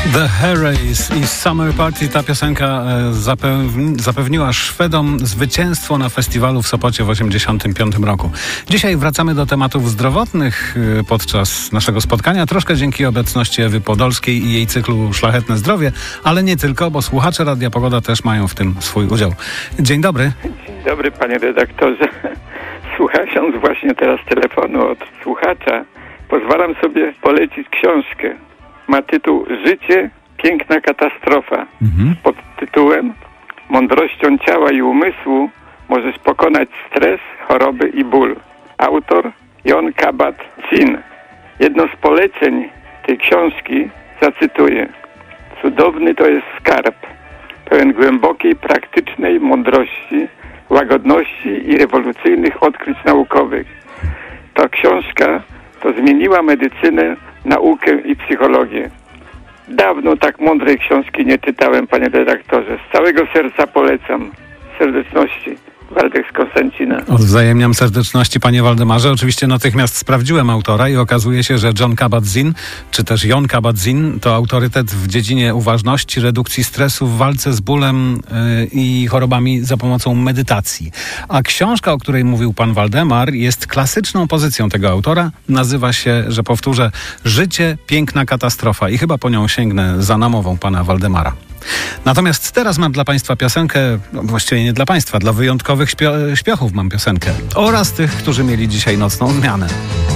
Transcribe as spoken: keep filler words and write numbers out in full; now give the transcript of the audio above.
The Harrys i Summer Party. Ta piosenka zapewni, zapewniła Szwedom zwycięstwo na festiwalu w Sopocie w osiemdziesiątym piątym roku. Dzisiaj wracamy do tematów zdrowotnych podczas naszego spotkania, troszkę dzięki obecności Ewy Podolskiej i jej cyklu Szlachetne Zdrowie, ale nie tylko, bo słuchacze Radia Pogoda też mają w tym swój udział. Dzień dobry. Dzień dobry, panie redaktorze. Słuchając właśnie teraz telefonu od słuchacza, pozwalam sobie polecić książkę. Ma tytuł Życie, piękna katastrofa. Mhm. Pod tytułem Mądrością ciała i umysłu możesz pokonać stres, choroby i ból. Autor Jon Kabat-Zinn. Jedno z poleceń tej książki zacytuję. Cudowny to jest skarb, pełen głębokiej, praktycznej mądrości, łagodności i rewolucyjnych odkryć naukowych. Ta książka to zmieniła medycynę, naukę i psychologię. Dawno tak mądrej książki nie czytałem, panie redaktorze. Z całego serca polecam. Serdeczności. Waldek z Konstancina. Odwzajemniam serdeczności, panie Waldemarze. Oczywiście natychmiast sprawdziłem autora i okazuje się, że Jon Kabat-Zinn, czy też Jon Kabat-Zinn, to autorytet w dziedzinie uważności, redukcji stresu, w walce z bólem yy, i chorobami za pomocą medytacji. A książka, o której mówił pan Waldemar, jest klasyczną pozycją tego autora. Nazywa się, że powtórzę, Życie, piękna katastrofa. I chyba po nią sięgnę za namową pana Waldemara. Natomiast teraz mam dla państwa piosenkę, no właściwie nie dla państwa, dla wyjątkowych śpio- śpiochów mam piosenkę oraz tych, którzy mieli dzisiaj nocną zmianę.